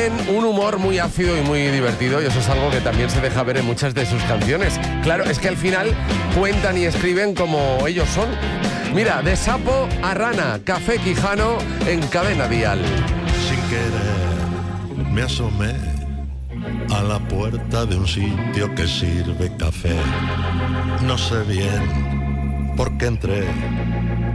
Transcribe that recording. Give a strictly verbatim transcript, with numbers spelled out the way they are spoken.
tienen un humor muy ácido y muy divertido, y eso es algo que también se deja ver en muchas de sus canciones. Claro, es que al final cuentan y escriben como ellos son. Mira, de sapo a rana, Café Quijano en Cadena Dial. Sin querer me asomé a la puerta de un sitio que sirve café. No sé bien por qué entré,